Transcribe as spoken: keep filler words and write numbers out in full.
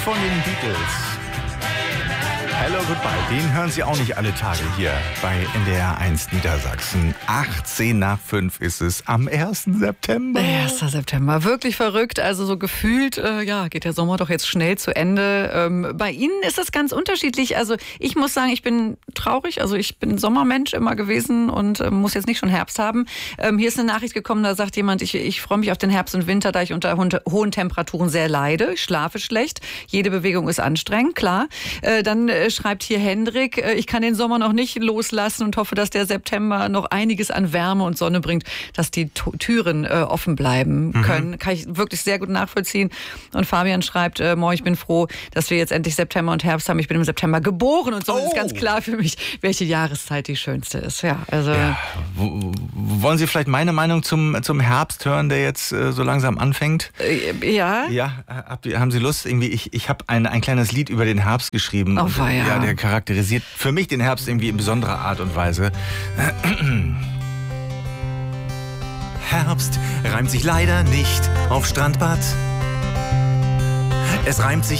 von den Beatles. Hello, Goodbye. Den hören Sie auch nicht alle Tage hier bei N D R eins Niedersachsen. achtzehn nach fünf ist es am ersten September. erster September, wirklich verrückt. Also so gefühlt, äh, ja, geht der Sommer doch jetzt schnell zu Ende. Ähm, bei Ihnen ist das ganz unterschiedlich. Also ich muss sagen, ich bin traurig. Also ich bin Sommermensch immer gewesen und äh, muss jetzt nicht schon Herbst haben. Ähm, hier ist eine Nachricht gekommen, da sagt jemand, ich, ich freue mich auf den Herbst und Winter, da ich unter hohen Temperaturen sehr leide. Ich schlafe schlecht. Jede Bewegung ist anstrengend, klar. Äh, dann äh, schreibt hier Hendrik, äh, ich kann den Sommer noch nicht loslassen und hoffe, dass der September noch einiges an Wärme und Sonne bringt, dass die T- Türen äh, offen bleiben können. Mhm. Kann ich wirklich sehr gut nachvollziehen. Und Fabian schreibt, äh, moin, ich bin froh, dass wir jetzt endlich September und Herbst haben. Ich bin im September geboren und so oh. ist ganz klar für mich, welche Jahreszeit die schönste ist. Ja, also ja. W- wollen Sie vielleicht meine Meinung zum, zum Herbst hören, der jetzt äh, so langsam anfängt? Äh, ja. Ja, habt ihr, haben Sie Lust? Irgendwie, ich, ich habe ein, ein kleines Lied über den Herbst geschrieben. Oh, ja. Ja, der charakterisiert für mich den Herbst irgendwie in besonderer Art und Weise. Herbst reimt sich leider nicht auf Strandbad. Es reimt sich